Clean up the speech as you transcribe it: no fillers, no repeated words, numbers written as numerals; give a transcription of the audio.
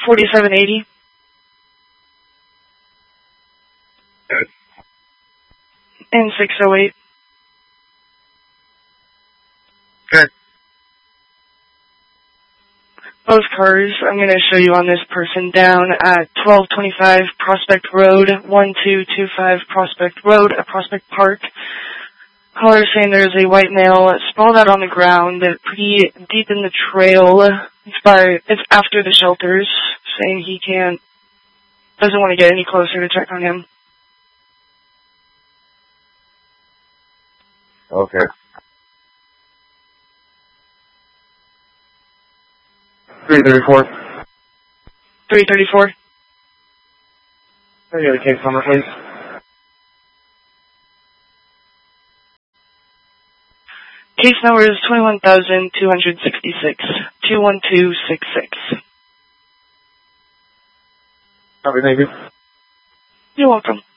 4780. And 608. Okay. Both cars I'm going to show you on this person down at 1225 Prospect Road, 1225 Prospect Road at Prospect Park. Caller saying there's a white male sprawled out on the ground, pretty deep in the trail. It's after the shelters, saying he doesn't want to get any closer to check on him. Okay. 334. 334. Any other case number, please? Case number is 21,266, 21266. Copy, thank you. You're welcome.